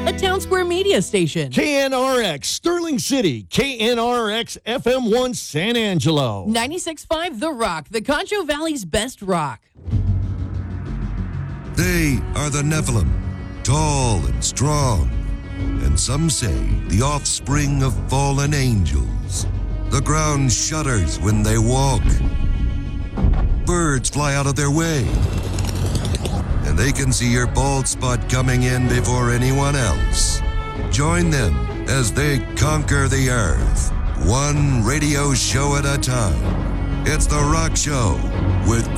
a Town Square Media station. KNRX Sterling City, KNRX FM1 San Angelo. 96.5 The Rock, the Concho Valley's best rock. They are the Nephilim, tall and strong, and some say the offspring of fallen angels. The ground shudders when they walk. Birds fly out of their way. And they can see your bald spot coming in before anyone else. Join them as they conquer the earth, one radio show at a time. It's The Rock Show with